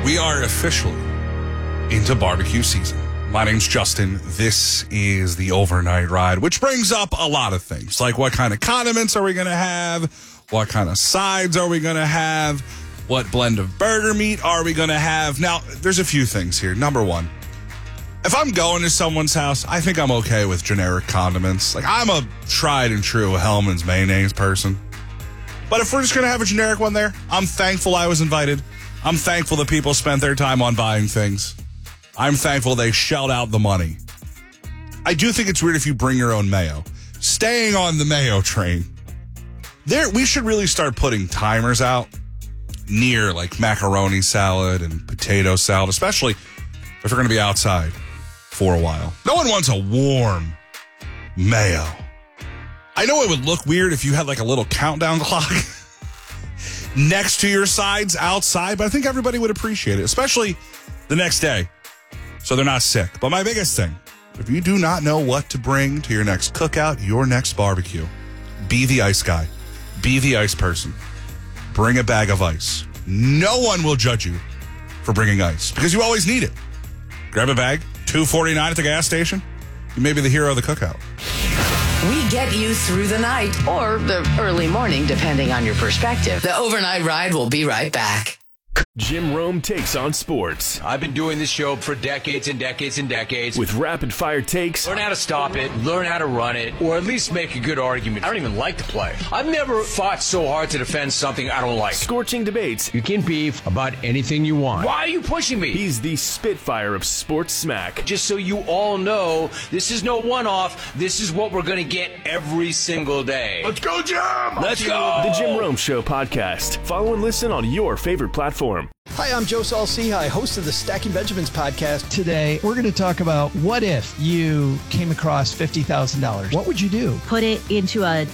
We are officially into barbecue season. My name's Justin. This is the Overnight Ride, which brings up a lot of things, like what kind of condiments are we going to have? What kind of sides are we going to have? What blend of burger meat are we going to have? Now, there's a few things here. Number one, if I'm going to someone's house, I think I'm okay with generic condiments. Like, I'm a tried and true Hellmann's mayonnaise person. But if we're just going to have a generic one there, I'm thankful I was invited. I'm thankful that people spent their time on buying things. I'm thankful they shelled out the money. I do think it's weird if you bring your own mayo. Staying on the mayo train, we should really start putting timers out near like macaroni salad and potato salad, especially if you're going to be outside for a while. No one wants a warm mayo. I know it would look weird if you had like a little countdown clock next to your sides outside, but I think everybody would appreciate it, especially the next day, so they're not sick. But my biggest thing, if you do not know what to bring to your next cookout, your next barbecue, be the ice guy. Be the ice person. Bring a bag of ice. No one will judge you for bringing ice because you always need it. Grab a bag, $2.49 at the gas station. You may be the hero of the cookout. We get you through the night or the early morning, depending on your perspective. The Overnight Ride will be right back. Jim Rome takes on sports. I've been doing this show for decades and decades and decades. With rapid-fire takes. Learn how to stop it, learn how to run it, or at least make a good argument. I don't even like to play. I've never fought so hard to defend something I don't like. Scorching debates. You can beef about anything you want. Why are you pushing me? He's the Spitfire of sports smack. Just so you all know, this is no one-off. This is what we're going to get every single day. Let's go, Jim! Let's go! The Jim Rome Show podcast. Follow and listen on your favorite platform. Hi, I'm Joe Saul-Sehy, host of the Stacking Benjamins podcast. Today, we're going to talk about what if you came across $50,000. What would you do? Put it into a